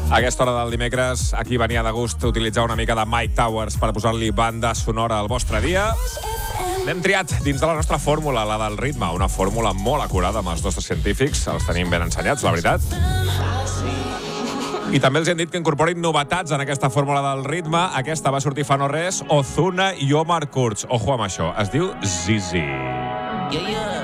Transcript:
A aquesta hora del dimecres, aquí venia de gust utilitzar una mica de Mike Towers per posar-li banda sonora al vostre dia. L'hem triat dins de la nostra fórmula, la del ritme, una fórmula molt acurada amb els nostres científics, els tenim ben ensenyats, la veritat. I també els hem dit que incorporin novetats en aquesta fórmula del ritme. Aquesta va sortir fa no res, Ozuna i Omar Kurz. Ojo amb això, es diu Zizi.